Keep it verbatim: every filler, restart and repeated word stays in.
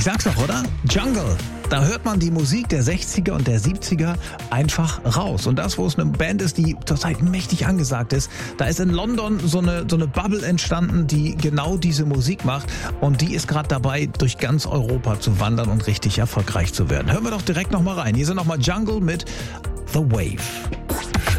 sag's doch, oder? Jungle. Da hört man die Musik der sechziger und der siebziger einfach raus. Und das, wo es eine Band ist, die zurzeit mächtig angesagt ist, da ist in London so eine, so eine Bubble entstanden, die genau diese Musik macht. Und die ist gerade dabei, durch ganz Europa zu wandern und richtig erfolgreich zu werden. Hören wir doch direkt nochmal rein. Hier sind nochmal Jungle mit The Wave.